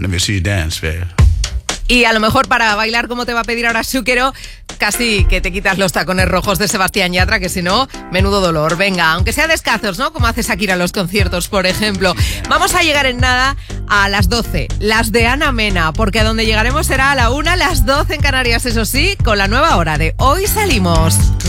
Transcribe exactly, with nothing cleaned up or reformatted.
Let me see you dance, babe. Y a lo mejor para bailar como te va a pedir ahora Zucchero, casi que te quitas los tacones rojos de Sebastián Yatra, que si no, menudo dolor. Venga, aunque sea descalzos, ¿no? Como hace Shakira en los conciertos, por ejemplo. Vamos a llegar en nada a las doce, las de Ana Mena, porque a donde llegaremos será a la una, las doce en Canarias, eso sí, con la nueva hora de Hoy Salimos.